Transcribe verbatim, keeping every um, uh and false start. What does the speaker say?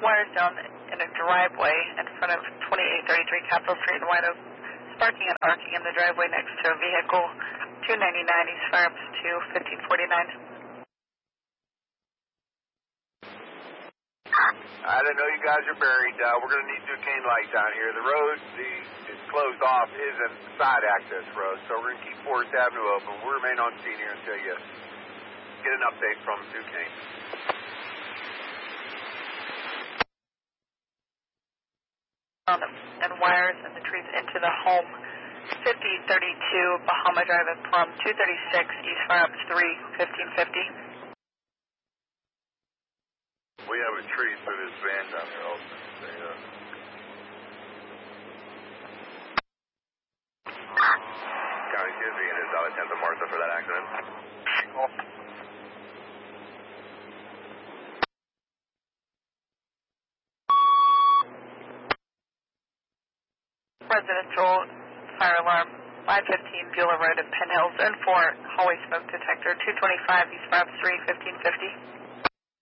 wires down in a driveway in front of twenty-eight thirty-three Capitol Street in White Oak, sparking and arcing in the driveway next to a vehicle, two ninety-nine East Firearms to fifteen forty-nine. I didn't know you guys are buried. Uh, we're going to need Duquesne light down here. The road the, is closed off, is a side access road, so we're going to keep Forest Avenue open. We'll remain on scene here until you get an update from Duquesne. And wires and the trees into the home, fifty thirty-two Bahama Drive in Plum, two thirty-six East Firearms three, fifteen fifty. We have a tree through this van down there also. They, uh... County two being is out of tenth of Martha for that accident. Cool. Residential fire alarm, five fifteen Beulah Road in Penn Hills, zone four, hallway smoke detector, two twenty-five East Firearms three, fifteen fifty.